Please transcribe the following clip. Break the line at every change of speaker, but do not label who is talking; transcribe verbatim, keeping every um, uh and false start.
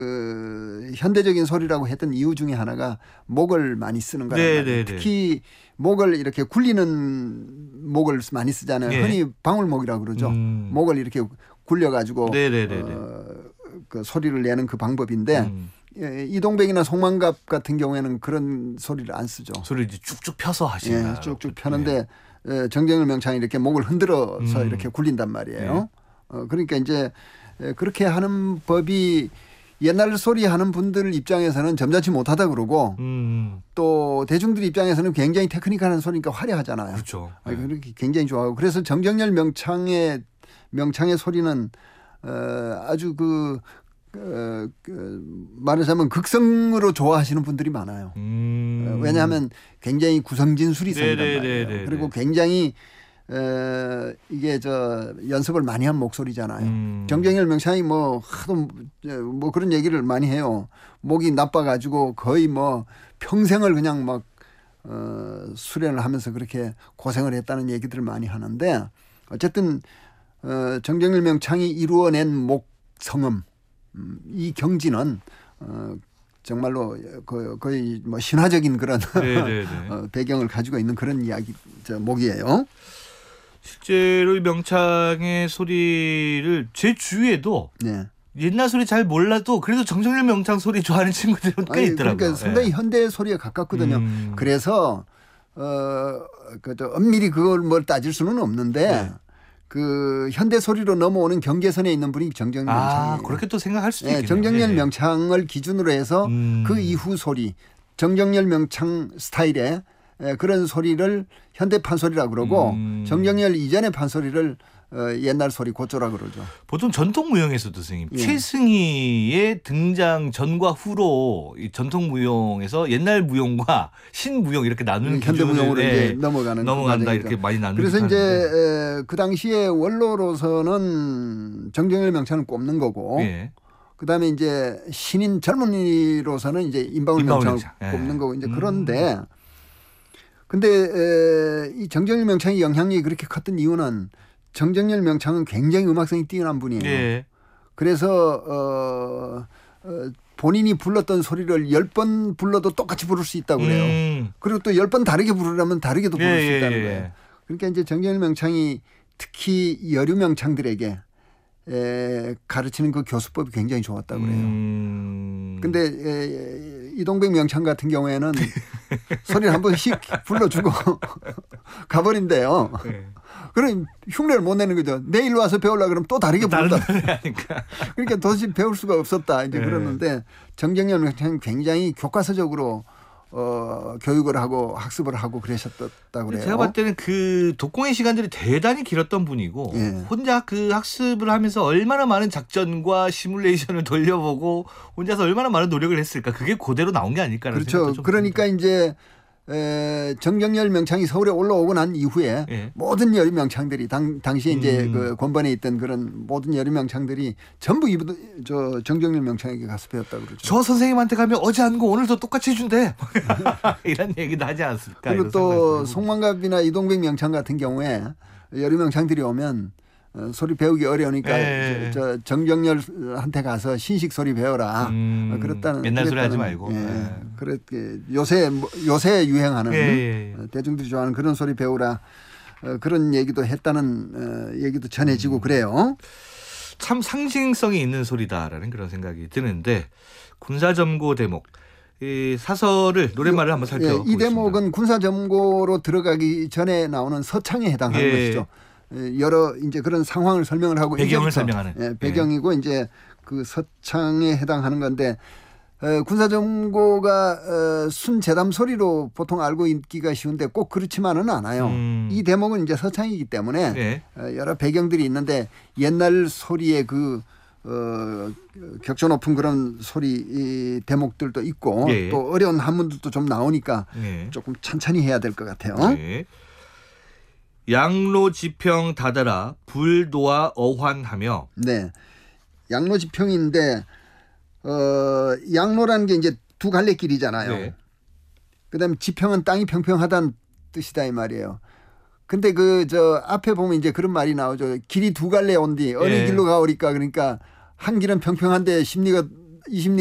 그 현대적인 소리라고 했던 이유 중에 하나가 목을 많이 쓰는 거예요.
네, 네,
특히 목을 이렇게 굴리는 목을 많이 쓰잖아요.
네.
흔히 방울목이라고 그러죠.
음.
목을 이렇게 굴려가지고
네, 네, 네, 네.
어, 그 소리를 내는 그 방법인데
음.
예, 이동백이나 송만갑 같은 경우에는 그런 소리를 안 쓰죠.
소리를 이제 쭉쭉 펴서 하신다.
예, 쭉쭉 펴는데 예. 정정일 명창이 이렇게 목을 흔들어서
음.
이렇게 굴린단 말이에요.
네.
어, 그러니까 이제 그렇게 하는 법이 옛날 소리 하는 분들 입장에서는 점잖지 못하다 그러고
음.
또 대중들 입장에서는 굉장히 테크니컬한 소리니까 화려하잖아요.
그렇죠.
네. 그렇게 굉장히 좋아하고 그래서 정정열 명창의 명창의 소리는 어, 아주 그, 어, 그 말하자면 극성으로 좋아하시는 분들이 많아요.
음.
어, 왜냐하면 굉장히 구성진술이 있단 말이에요.
네네네네.
그리고 굉장히 어, 이게 저 연습을 많이 한 목소리잖아요.
음.
정정열 명창이 뭐 하도 뭐 그런 얘기를 많이 해요. 목이 나빠가지고 거의 뭐 평생을 그냥 막 어, 수련을 하면서 그렇게 고생을 했다는 얘기들을 많이 하는데 어쨌든 어, 정정열 명창이 이루어낸 목 성음 음, 이 경지는 어, 정말로 거의 뭐 신화적인 그런 어, 배경을 가지고 있는 그런 이야기 저 목이에요.
실제로 이 명창의 소리를 제 주위에도 네. 옛날 소리 잘 몰라도 그래도 정정열 명창 소리 좋아하는 친구들은 꽤
아니,
있더라고요.
그러니까 상당히
네.
현대 소리에 가깝거든요. 음. 그래서 어, 그저 엄밀히 그걸 뭘 따질 수는 없는데 네. 그 현대 소리로 넘어오는 경계선에 있는 분이 정정열
아,
명창이에요.
그렇게 또 생각할 수도
네,
있겠네요.
정정열
네.
명창을 기준으로 해서 음. 그 이후 소리 정정열 명창 스타일의 그런 소리를 현대 판소리라고 그러고 음. 정정열 이전의 판소리를 어, 옛날 소리 고조라고 그러죠.
보통 전통 무용에서도 선생님 예. 최승희의 등장 전과 후로 이 전통 무용에서 옛날 무용과 신무용 이렇게 나누는
현대 무용으로
예.
이제 넘어가는
넘어간다 이렇게 많이 나누는.
그래서 이제 에, 그 당시에 원로로서는 정정열 명창을 꼽는 거고. 예. 그다음에 이제 신인 젊은이로서는 이제 임방울 명창을 예. 꼽는 거고 이제 그런데. 음. 근데 에, 이 정정열 명창의 영향력이 그렇게 컸던 이유는 정정열 명창은 굉장히 음악성이 뛰어난 분이에요. 예. 그래서 어, 어, 본인이 불렀던 소리를 열 번 불러도 똑같이 부를 수 있다고 그래요. 음. 그리고 또 열 번 다르게 부르려면 다르게도 부를 예, 수 있다는 예, 거예요. 그러니까 이제 정정열 명창이 특히 여류 명창들에게 에, 가르치는 그 교수법이 굉장히 좋았다고 그래요. 음. 근데 에, 이동백 명창 같은 경우에는 소리를 한 번씩 불러주고 가버린대요. 네. 그럼 흉내를 못 내는 거죠. 내일 와서 배우려고 그러면 또 다르게 부른다. 그러니까 도저히 배울 수가 없었다. 이제 네. 그러는데 정정열 명창은 굉장히 교과서적으로 어, 교육을 하고 학습을 하고 그러셨다고 그래요.
제가 봤을 때는 그 독공의 시간들이 대단히 길었던 분이고 예. 혼자 그 학습을 하면서 얼마나 많은 작전과 시뮬레이션을 돌려보고 혼자서 얼마나 많은 노력을 했을까. 그게 그대로 나온 게 아닐까라는
그렇죠.
생각도 좀
그러니까 듭니다. 이제 에, 정정열 명창이 서울에 올라오고 난 이후에 예. 모든 여류 명창들이 당, 당시에 음. 이제 그 권반에 있던 그런 모든 여류 명창들이 전부 이, 저 정정열 명창에게 가서 배웠다고 그러죠.
저 선생님한테 가면 어제 한 거 오늘도 똑같이 해준대. 이런 얘기도 하지 않습니까?
그리고 또 송만갑이나 이동백 명창 같은 경우에 여류 명창들이 오면 어, 소리 배우기 어려우니까 저, 저 정정열한테 가서 신식 소리 배워라. 음, 그랬다는
옛날 소리 하지 말고.
예, 네. 그렇게 요새 요새 유행하는 예, 예, 예. 대중들이 좋아하는 그런 소리 배우라. 어, 그런 얘기도 했다는 어, 얘기도 전해지고 음. 그래요.
참 상징성이 있는 소리다라는 그런 생각이 드는데 군사점고 대목. 이 사설을 노랫말을 한번 살펴보겠습니다.
예, 이 대목은 군사점고로 들어가기 전에 나오는 서창에 해당하는 예. 것이죠. 여러 이제 그런 상황을 설명을 하고
배경을 설명하는
예, 배경이고 예. 이제 그 서창에 해당하는 건데 어, 군사정고가 어, 순재담 소리로 보통 알고 있기가 쉬운데 꼭 그렇지만은 않아요. 음. 이 대목은 이제 서창이기 때문에 예. 어, 여러 배경들이 있는데 옛날 소리의 그 어, 격조 높은 그런 소리 이 대목들도 있고 예. 또 어려운 한문들도 좀 나오니까 예. 조금 천천히 해야 될 것 같아요.
예. 양로지평 다다라 불도와 어환하며.
네, 양로지평인데 어, 양로라는 게 이제 두 갈래 길이잖아요. 네. 그다음에 지평은 땅이 평평하다는 뜻이다 이 말이에요. 근데 그 저 앞에 보면 이제 그런 말이 나오죠. 길이 두 갈래 온디 어느 네. 길로 가오리까. 그러니까 한 길은 평평한데 심리가 이십